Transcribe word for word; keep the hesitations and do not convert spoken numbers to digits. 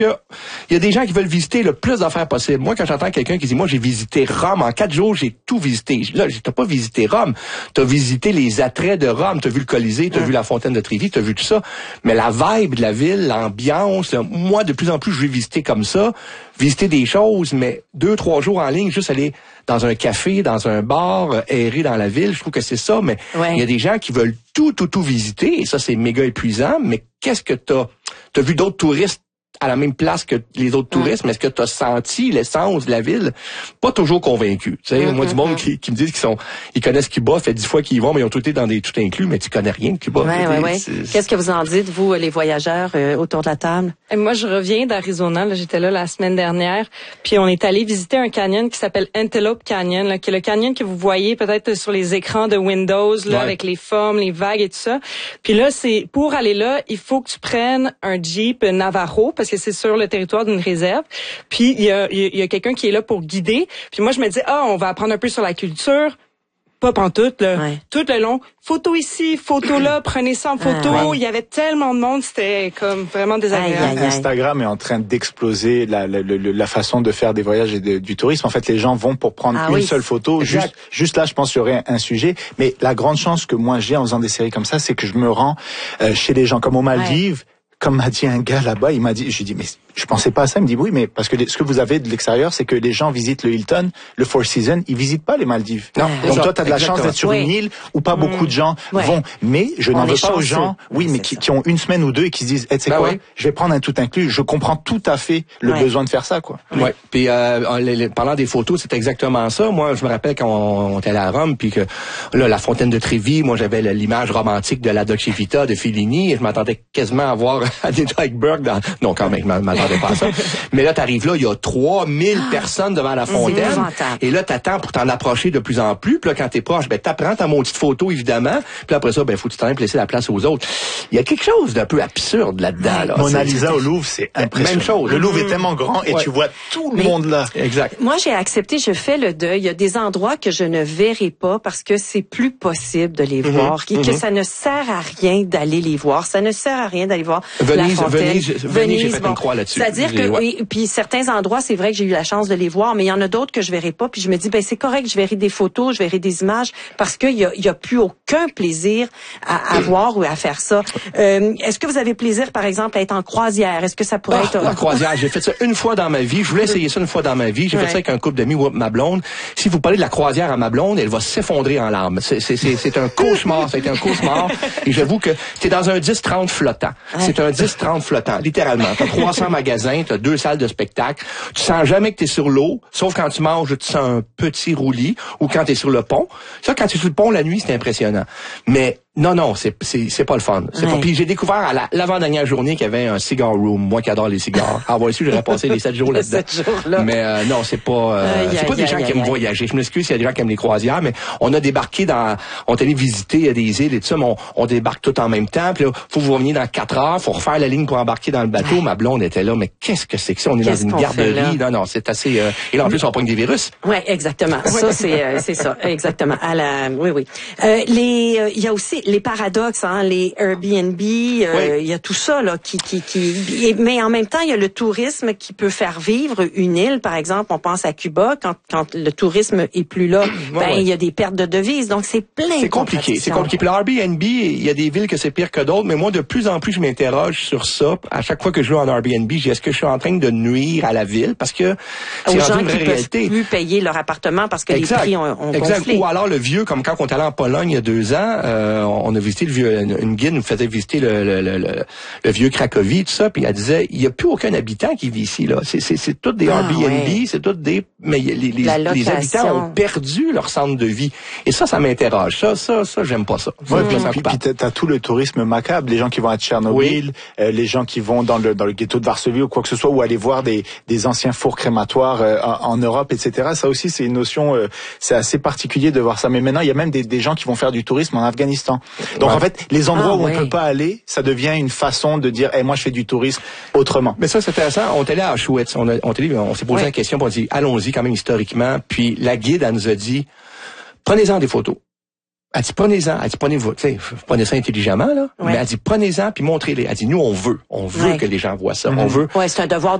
Il y, a, il y a des gens qui veulent visiter le plus d'affaires possible. Moi, quand j'entends quelqu'un qui dit, moi, j'ai visité Rome en quatre jours, j'ai tout visité. Là, t'as pas visité Rome. T'as visité les attraits de Rome. T'as vu le Colisée, t'as mmh. vu la fontaine de Trévi, t'as vu tout ça. Mais la vibe de la ville, l'ambiance, là, moi, de plus en plus, je vais visiter comme ça. Visiter des choses, mais deux, trois jours en ligne, juste aller dans un café, dans un bar, euh, errer dans la ville. Je trouve que c'est ça. Mais ouais. il y a des gens qui veulent tout, tout, tout visiter. Et ça, c'est méga épuisant. Mais qu'est-ce que t'as? T'as vu d'autres touristes à la même place que les autres touristes, mmh. mais est-ce que tu as senti l'essence de la ville? Pas toujours convaincu. Tu sais, mmh, moi, du monde mmh. qui, qui me disent qu'ils sont, ils connaissent Cuba, fait dix fois qu'ils y vont, mais ils ont tout été dans des tout inclus, mais tu connais rien de Cuba. Ouais, ouais, ouais. Qu'est-ce que vous en dites, vous, les voyageurs, euh, autour de la table? Et moi, je reviens d'Arizona, là, j'étais là la semaine dernière, puis on est allé visiter un canyon qui s'appelle Antelope Canyon, là, qui est le canyon que vous voyez peut-être sur les écrans de Windows, là, ouais. avec les formes, les vagues et tout ça. Puis là, c'est, pour aller là, il faut que tu prennes un Jeep Navajo, parce que c'est sur le territoire d'une réserve, puis il y a, il y a quelqu'un qui est là pour guider. Puis moi, je me dis, ah, on va apprendre un peu sur la culture. Pas pantoute, là. Ouais. Tout le long. Photo ici, photo là, prenez ça en photo. Ah, ouais. Il y avait tellement de monde, c'était comme vraiment désagréable. Aïe, aïe, aïe. Instagram est en train d'exploser la, la, la, la façon de faire des voyages et de, du tourisme. En fait, les gens vont pour prendre ah, une oui. seule photo. Juste, juste là, je pense qu'il y aurait un, un sujet. Mais la grande chance que moi j'ai en faisant des séries comme ça, c'est que je me rends euh, chez les gens comme aux Maldives. Ouais. Comme m'a dit un gars là-bas, il m'a dit, je lui dis, mais je pensais pas à ça. Il me dit, oui, mais parce que ce que vous avez de l'extérieur, c'est que les gens visitent le Hilton, le Four Seasons, ils visitent pas les Maldives. Non. Donc genre, toi, t'as de la exactement. chance d'être sur oui. une île où pas mmh. beaucoup de gens ouais. vont. Mais je n'en veux pas aux gens, oui, mais qui, qui ont une semaine ou deux et qui se disent, hey, tu sais bah quoi, ouais. je vais prendre un tout inclus. Je comprends tout à fait le ouais. besoin de faire ça, quoi. Ouais. ouais. Puis euh, les, les, parlant des photos, c'est exactement ça. Moi, je me rappelle quand on, on était allé à Rome, puis que là, la fontaine de Trévi, moi, j'avais l'image romantique de la Dolce Vita de Fellini, et je m'attendais quasiment à voir Anita Ekberg dans... Non, quand même, je m'attendais pas à ça. Mais là, t'arrives là, il y a trois mille ah, personnes devant la fontaine. Et là, t'attends pour t'en approcher de plus en plus. Puis là, quand t'es proche, ben, t'apprends ta maudite photo, évidemment. Puis après ça, ben, faut que tu t'en laisser la place aux autres. Il y a quelque chose d'un peu absurde là-dedans, là. Mona Lisa au Louvre, c'est impressionnant. Même chose. Le Louvre mmh. est tellement grand et ouais. tu vois tout le Mais monde là. Exact. Moi, j'ai accepté, je fais le deuil. Il y a des endroits que je ne verrai pas parce que c'est plus possible de les mmh. voir. Et mmh. que ça ne sert à rien d'aller les voir. Ça ne sert à rien d'aller voir Venise, la fontaine. Venise, Venise, j'ai fait bon, une croix là-dessus. C'est-à-dire que, ouais. et, puis certains endroits, c'est vrai que j'ai eu la chance de les voir, mais il y en a d'autres que je verrai pas. Puis je me dis, ben c'est correct, je verrai des photos, je verrai des images, parce qu'il y a, il y a plus aucun plaisir à, à voir ou à faire ça. Euh, est-ce que vous avez plaisir, par exemple, à être en croisière? Est-ce que ça pourrait oh, être... La croisière, j'ai fait ça une fois dans ma vie. Je voulais essayer ça une fois dans ma vie. J'ai ouais. fait ça avec un couple d'amis, ma blonde. Si vous parlez de la croisière à ma blonde, elle va s'effondrer en larmes. C'est, c'est, c'est, c'est un cauchemar, ça a été un cauchemar. Et j'avoue que t'es dans un dix trente flottant. Ouais. C'est un dix trente flottant, littéralement. T'as trois cents magasins, t'as deux salles de spectacle. Tu sens jamais que t'es sur l'eau, sauf quand tu manges, tu sens un petit roulis, ou quand t'es sur le pont. Ça, quand t'es sur le pont la nuit, c'est impressionnant. Mais non, non, c'est c'est c'est pas le fun. C'est ouais. pas. Puis j'ai découvert à la, l'avant-dernière journée qu'il y avait un cigar room. Moi qui adore les cigares. Ah ouais, si j'aurais passé les sept jours là-dedans. sept jours là. Mais euh, non, c'est pas. Euh, aïe, c'est pas aïe, des gens aïe, qui aiment aïe. voyager. Je m'excuse s'il y a des gens qui aiment les croisières, mais on a débarqué dans. On est allé visiter des îles et tout ça, mais on, on débarque tout en même temps. Puis là, faut vous revenir dans quatre heures, faut refaire la ligne pour embarquer dans le bateau. Ouais. Ma blonde était là, mais qu'est-ce que c'est que ça? On est qu'est-ce dans une garderie. Non, non, c'est assez. Euh... Et là en plus, on pogne des virus. Ouais, exactement. Ça, c'est euh, c'est ça, exactement. À la, oui, oui. Euh, les, il euh, y a aussi les paradoxes. Hein, les Airbnb, euh, il oui. y a tout ça là qui qui qui mais en même temps, il y a le tourisme qui peut faire vivre une île, par exemple, on pense à Cuba quand quand le tourisme est plus là, ben ouais, ouais. il y a des pertes de devises. Donc c'est plein C'est compliqué, c'est compliqué. Puis l'Airbnb, il y a des villes que c'est pire que d'autres, mais moi de plus en plus je m'interroge sur ça. À chaque fois que je vais en Airbnb, je dis est-ce que je suis en train de nuire à la ville parce que c'est aux gens une qui vraie réalité. Peuvent plus payer leur appartement parce que exact. les prix ont, ont exact. gonflé. Ou alors le vieux comme quand on est allé en Pologne il y a deux ans, euh, on a visité le vieux une guide nous faisait visiter le, le, le, le, le vieux Cracovie, tout ça, puis elle disait, il n'y a plus aucun habitant qui vit ici, là. C'est, c'est, c'est tout des ah, Airbnb, ouais. c'est tout des, mais les, les, les habitants ont perdu leur centre de vie. Et ça, ça m'interroge. Ça, ça, ça, j'aime pas ça. Ouais, puis, puis, puis t'as, t'as tout le tourisme macabre, les gens qui vont à Tchernobyl, oui. euh, les gens qui vont dans le, dans le ghetto de Varsovie ou quoi que ce soit, ou aller voir des, des anciens fours crématoires euh, en, en Europe, et cetera. Ça aussi, c'est une notion, euh, c'est assez particulier de voir ça. Mais maintenant, il y a même des, des gens qui vont faire du tourisme en Afghanistan. Donc, ouais. en fait, les endroits ah, où ouais. on peut pas aller, ça devient une façon de dire, hey, moi je fais du tourisme autrement. Mais ça c'est intéressant. On est allé à Auschwitz, on, a, on, est allé, on s'est posé ouais. la question, puis on a dit, allons-y quand même historiquement. Puis la guide, elle nous a dit, prenez-en des photos. Elle dit, prenez-en. Elle dit, prenez-vous, tu sais, prenez ça intelligemment, là. Ouais. Mais elle dit, prenez-en puis montrez-les. Elle dit, nous, on veut. On veut ouais. que les gens voient ça. Mm-hmm. On veut. Ouais, c'est un devoir